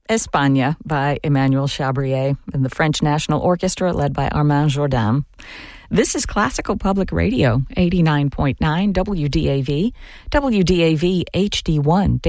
Espagne by Emmanuel Chabrier and the French National Orchestra led by Armand Jourdan. This is Classical Public Radio, 89.9 WDAV, WDAV HD1.